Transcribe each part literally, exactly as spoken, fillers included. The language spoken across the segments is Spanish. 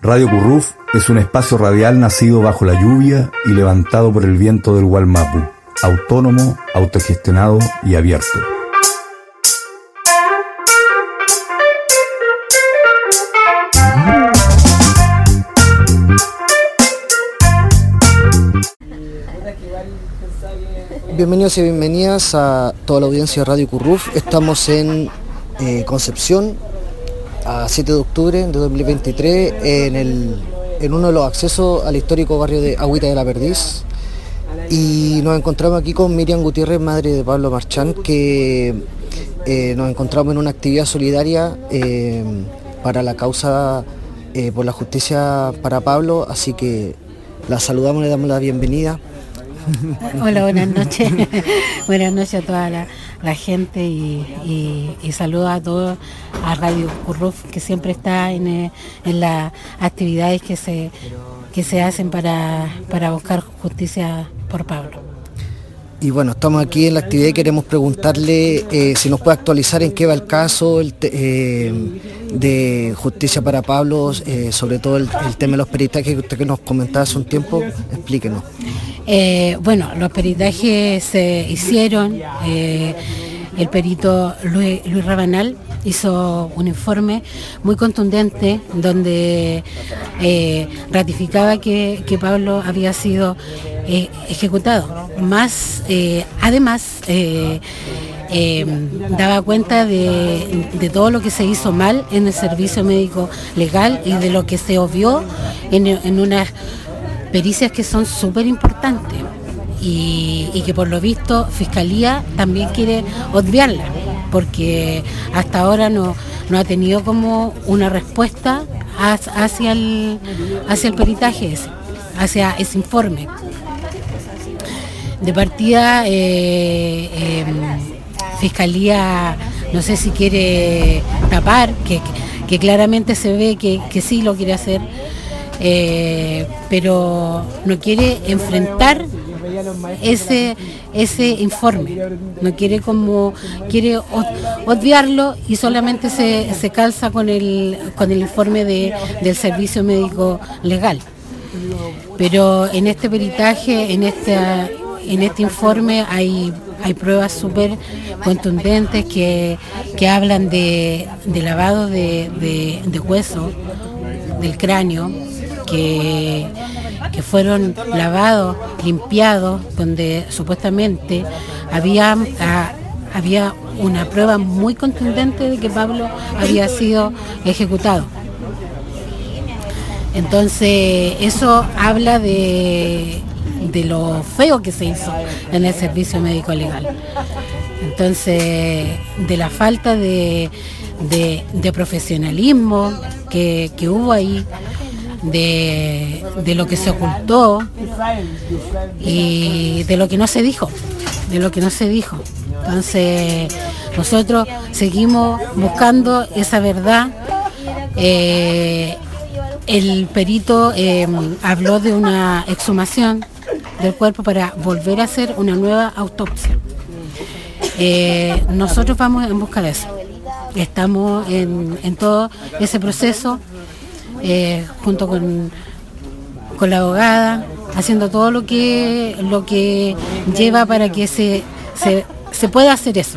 Radio Curruf es un espacio radial nacido bajo la lluvia y levantado por el viento del Gualmapu, autónomo, autogestionado y abierto. Bienvenidos y bienvenidas a toda la audiencia de Radio Curruf. Estamos en eh, Concepción, a siete de octubre de dos mil veintitrés, en, el, en uno de los accesos al histórico barrio de Agüita de la Perdiz. Y nos encontramos aquí con Miriam Gutiérrez, madre de Pablo Marchán, que eh, nos encontramos en una actividad solidaria eh, para la causa eh, por la justicia para Pablo, así que la saludamos, le damos la bienvenida. Hola, buenas noches. Buenas noches a toda la, la gente y, y, y saludos a todos, a Radio Curruf, que siempre está en, en las actividades que se, que se hacen para, para buscar justicia por Pablo. Y bueno, estamos aquí en la actividad y queremos preguntarle eh, si nos puede actualizar en qué va el caso el te, eh, de justicia para Pablo, eh, sobre todo el, el tema de los peritajes que usted que nos comentaba hace un tiempo. Explíquenos. Eh, bueno, los peritajes se hicieron, eh, el perito Luis, Luis Rabanal hizo un informe muy contundente donde eh, ratificaba que, que Pablo había sido eh, ejecutado. Más, eh, además, eh, eh, daba cuenta de, de todo lo que se hizo mal en el servicio médico legal y de lo que se obvió en, en unas pericias que son súper importantes y, y que por lo visto Fiscalía también quiere obviarla, porque hasta ahora no, no ha tenido como una respuesta hacia el, hacia el peritaje ese, hacia ese informe. De partida, eh, eh, Fiscalía no sé si quiere tapar, que, que claramente se ve que, que sí lo quiere hacer, Eh, pero no quiere enfrentar ese ese informe, no quiere como quiere obviarlo y solamente se, se calza con el con el informe de, del servicio médico legal. Pero en este peritaje, en esta en este informe hay hay pruebas súper contundentes que, que hablan de, de lavado de, de, de hueso del cráneo, que, que fueron lavados, limpiados, donde supuestamente había, a, había una prueba muy contundente de que Pablo había sido ejecutado. Entonces eso habla de, de lo feo que se hizo en el servicio médico legal. Entonces, de la falta de, de, de profesionalismo que, que hubo ahí, De, de lo que se ocultó y de lo que no se dijo, de lo que no se dijo. Entonces nosotros seguimos buscando esa verdad. Eh, el perito eh, habló de una exhumación del cuerpo para volver a hacer una nueva autopsia. Eh, nosotros vamos en busca de eso. Estamos en, en todo ese proceso. Eh, junto con, con la abogada, haciendo todo lo que lo que lleva para que se, se, se pueda hacer eso.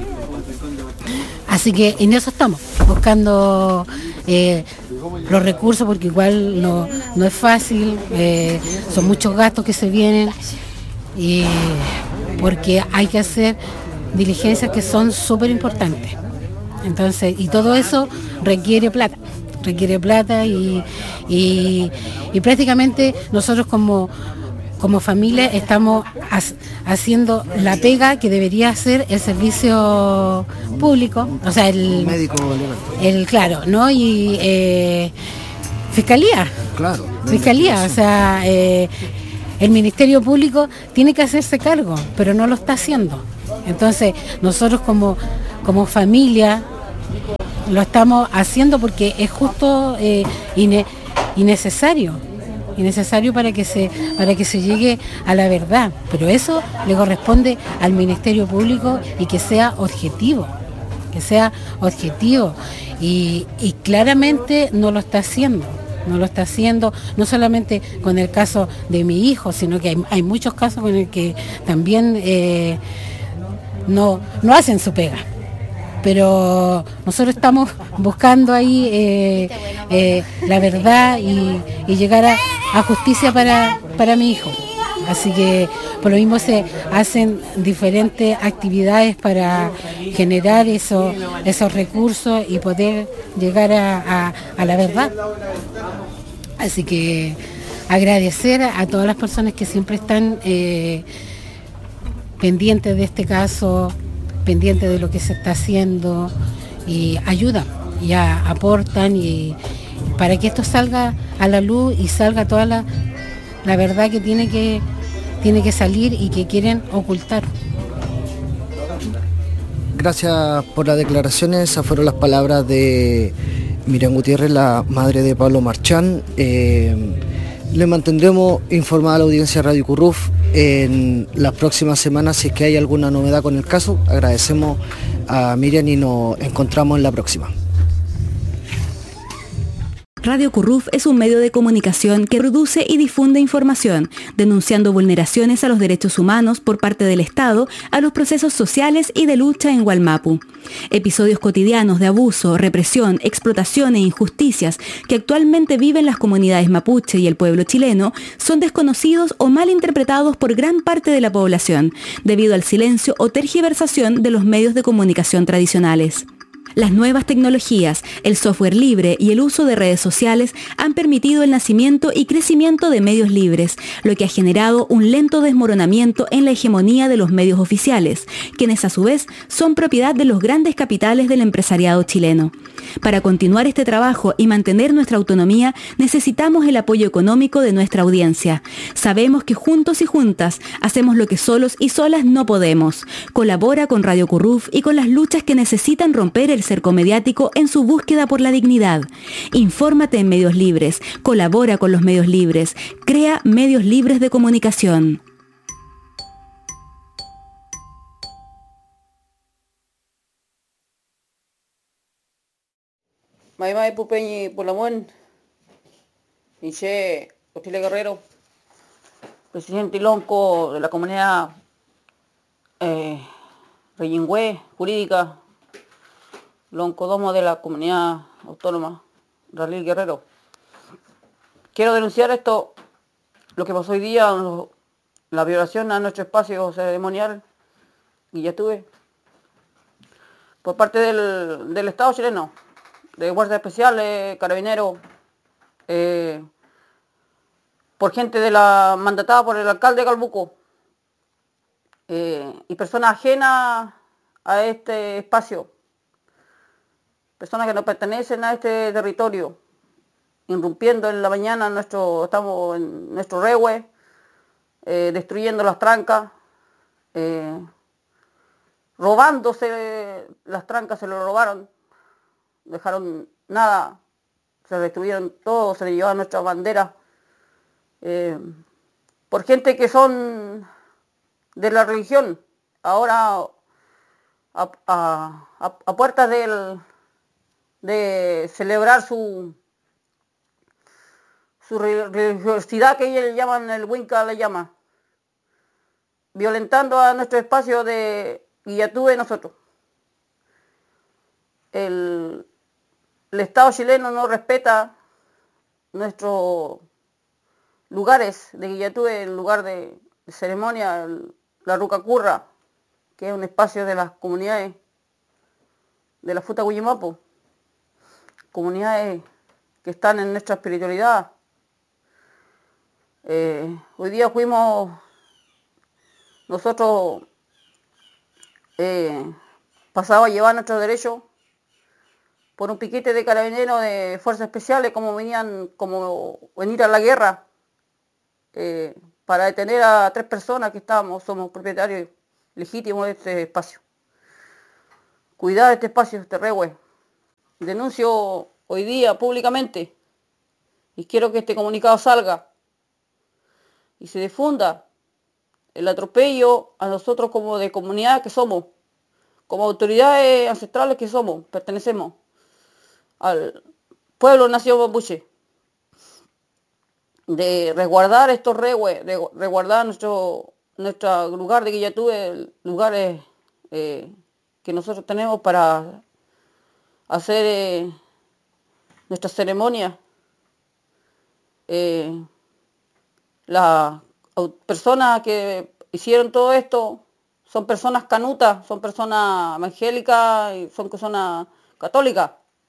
Así que en eso estamos, buscando eh, los recursos, porque igual no, no es fácil, eh, son muchos gastos que se vienen, y porque hay que hacer diligencias que son súper importantes. Entonces, y todo eso requiere plata. requiere plata y, y, y prácticamente nosotros como, como familia estamos ha, haciendo la pega que debería hacer el servicio público, o sea, el médico, el claro, ¿no? Y eh, Fiscalía, claro, Fiscalía, o sea, eh, el Ministerio Público tiene que hacerse cargo, pero no lo está haciendo. Entonces, nosotros como, como familia lo estamos haciendo porque es justo eh, y necesario, innecesario para que se para que se llegue a la verdad, pero eso le corresponde al Ministerio Público y que sea objetivo, que sea objetivo y, y claramente no lo está haciendo. no lo está haciendo, no solamente con el caso de mi hijo, sino que hay, hay muchos casos con el que también eh, no, no hacen su pega. Pero nosotros estamos buscando ahí eh, eh, la verdad y, y llegar a, a justicia para, para mi hijo. Así que por lo mismo se hacen diferentes actividades para generar eso, esos recursos y poder llegar a, a, a la verdad. Así que agradecer a todas las personas que siempre están eh, pendientes de este caso, pendientes de lo que se está haciendo y ayudan y a, aportan y para que esto salga a la luz y salga toda la, la verdad que tiene que tiene que salir y que quieren ocultar. Gracias por las declaraciones. Esas fueron las palabras de Miriam Gutiérrez, la madre de Pablo Marchán. Eh, le mantendremos informada a la audiencia de Radio Curruf en las próximas semanas si es que hay alguna novedad con el caso. Agradecemos a Miriam y nos encontramos en la próxima. Radio Curruf es un medio de comunicación que produce y difunde información, denunciando vulneraciones a los derechos humanos por parte del Estado a los procesos sociales y de lucha en Wallmapu. Episodios cotidianos de abuso, represión, explotación e injusticias que actualmente viven las comunidades mapuche y el pueblo chileno son desconocidos o mal interpretados por gran parte de la población, debido al silencio o tergiversación de los medios de comunicación tradicionales. Las nuevas tecnologías, el software libre y el uso de redes sociales han permitido el nacimiento y crecimiento de medios libres, lo que ha generado un lento desmoronamiento en la hegemonía de los medios oficiales, quienes a su vez son propiedad de los grandes capitales del empresariado chileno. Para continuar este trabajo y mantener nuestra autonomía, necesitamos el apoyo económico de nuestra audiencia. Sabemos que juntos y juntas hacemos lo que solos y solas no podemos. Colabora con Radio Curruf y con las luchas que necesitan romper el cerco mediático en su búsqueda por la dignidad. Infórmate en medios libres, colabora con los medios libres, crea medios libres de comunicación. Maimai Pupeñi Pulamón, Miche Otile Guerrero, presidente Lonco de la comunidad eh, Reyingüe, jurídica, Loncodomo de la comunidad autónoma Ralil Guerrero. Quiero denunciar esto, lo que pasó hoy día, la violación a nuestro espacio ceremonial, Guillatue, por parte del, del Estado chileno, de Guardia Especial, eh, Carabinero, eh, por gente de la mandatada por el alcalde de Calbuco, eh, y personas ajenas a este espacio, personas que no pertenecen a este territorio, irrumpiendo en la mañana nuestro, estamos en nuestro rehue, eh, destruyendo las trancas, eh, robándose las trancas, se lo robaron, dejaron nada, se destruyeron todo, se llevaron nuestras banderas, eh, por gente que son de la religión, ahora a, a, a, a puertas del, de celebrar su, su religiosidad, que ellos le llaman, el Winca le llama, violentando a nuestro espacio de Guillatue nosotros. El, el Estado chileno no respeta nuestros lugares de Guillatue, el lugar de, de ceremonia, el, la Rucacurra, que es un espacio de las comunidades de la Futa Guyimapo, comunidades que están en nuestra espiritualidad. Eh, hoy día fuimos nosotros eh, pasados a llevar nuestros derechos por un piquete de carabineros de fuerzas especiales, como venían, como venir a la guerra, eh, para detener a tres personas que estábamos, somos propietarios legítimos de este espacio. Cuidar este espacio, este rehue. Denuncio hoy día públicamente y quiero que este comunicado salga y se difunda el atropello a nosotros como de comunidad que somos, como autoridades ancestrales que somos, pertenecemos al pueblo nacido mapuche. de resguardar estos rehues, de resguardar nuestro, nuestro lugar de Quillatue, lugares eh, que nosotros tenemos para hacer eh, nuestras ceremonias. Eh, las personas que hicieron todo esto son personas canutas, son personas evangélicas y son personas católicas,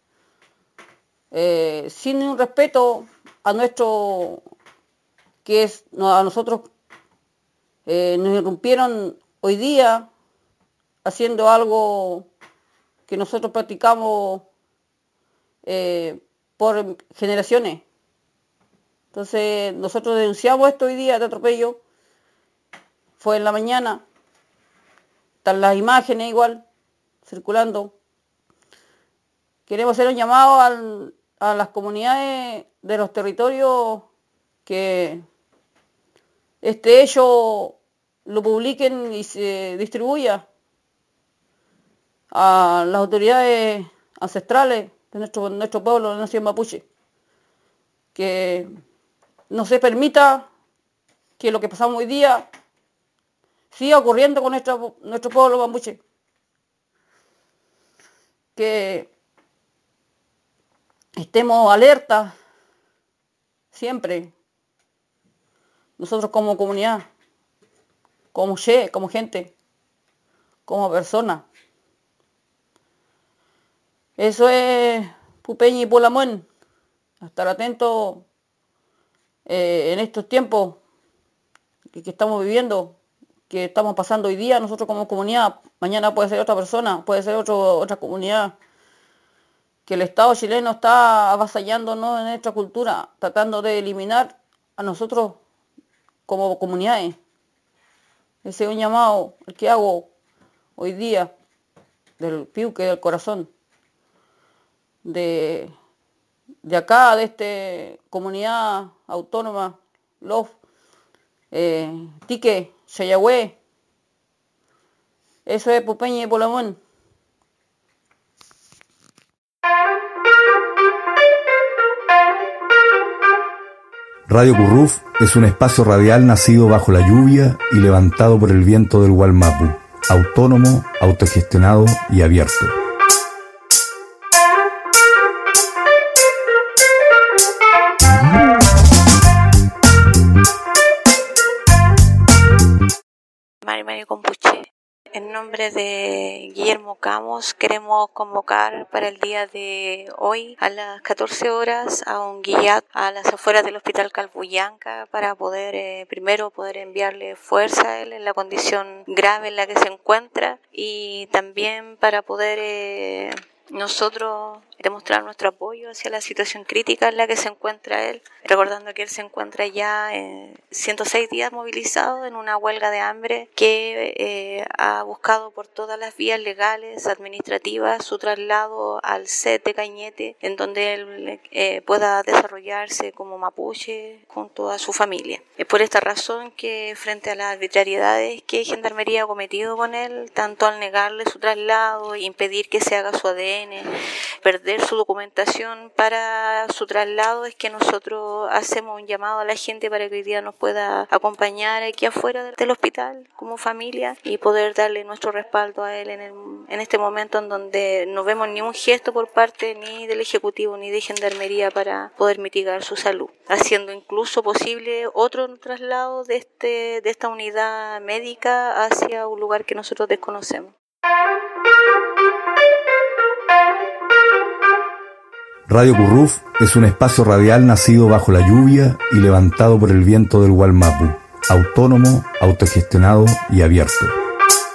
eh, sin un respeto a nuestro, que es a nosotros, eh, nos irrumpieron hoy día haciendo algo que nosotros practicamos eh, por generaciones. Entonces nosotros denunciamos esto hoy día de atropello, fue en la mañana, están las imágenes igual, circulando. Queremos hacer un llamado al, a las comunidades de los territorios que este hecho lo publiquen y se distribuya a las autoridades ancestrales de nuestro, nuestro pueblo, de la nación mapuche. Que no se permita que lo que pasamos hoy día siga ocurriendo con nuestra, nuestro pueblo mapuche. Que estemos alertas siempre, nosotros como comunidad, como che, como gente, como persona. Eso es Pupeñi y Pulamón. Estar atentos eh, en estos tiempos que, que estamos viviendo, que estamos pasando hoy día, nosotros como comunidad, mañana puede ser otra persona, puede ser otro, otra comunidad, que el Estado chileno está avasallándonos en nuestra cultura, tratando de eliminar a nosotros como comunidades. Ese es un llamado el que hago hoy día, del piuque, del corazón, de, de acá, de esta comunidad autónoma, Lof, eh, Tique, Chayagüe. Eso es Pupeñi y Pulamón. Radio Curruf es un espacio radial nacido bajo la lluvia y levantado por el viento del Gualmapu, autónomo, autogestionado y abierto. Mari Mari Compuche. En nombre de Guillermo Camos queremos convocar para el día de hoy a las catorce horas a un guillat a las afueras del Hospital Calbuyanca para poder eh, primero poder enviarle fuerza a él en la condición grave en la que se encuentra y también para poder eh, nosotros demostrar nuestro apoyo hacia la situación crítica en la que se encuentra él, recordando que él se encuentra ya en ciento seis días movilizado en una huelga de hambre que eh, ha buscado por todas las vías legales, administrativas, su traslado al C E T de Cañete, en donde él eh, pueda desarrollarse como mapuche junto a su familia. Es por esta razón que frente a las arbitrariedades que Gendarmería ha cometido con él, tanto al negarle su traslado, impedir que se haga su A D N, perder su documentación para su traslado, es que nosotros hacemos un llamado a la gente para que hoy día nos pueda acompañar aquí afuera del hospital como familia y poder darle nuestro respaldo a él en, el, en este momento en donde no vemos ni un gesto por parte ni del Ejecutivo ni de Gendarmería para poder mitigar su salud, haciendo incluso posible otro traslado de, este, de esta unidad médica hacia un lugar que nosotros desconocemos. Radio Curruf es un espacio radial nacido bajo la lluvia y levantado por el viento del Gualmapu, autónomo, autogestionado y abierto.